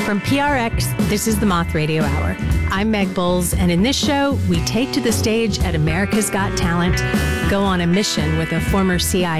From PRX, this is the Moth Radio Hour. I'm Meg Bowles, and in this show, we take to the stage at America's Got Talent, go on a mission with a former CIA